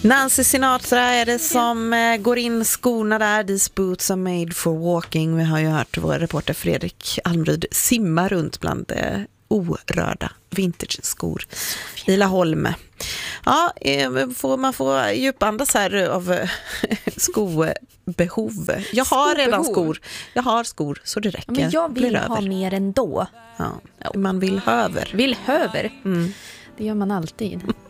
Nancy Sinatra är det som går in skorna där. These boots are made for walking. Vi har ju hört vår reporter Fredrik Almryd simma runt bland orörda vintage-skor i Laholm. Ja, man får djupandas här av skobehov. Jag har redan skor. Jag har skor så det räcker. Men jag vill ha mer ändå. Ja, man vill höver. Det gör man alltid.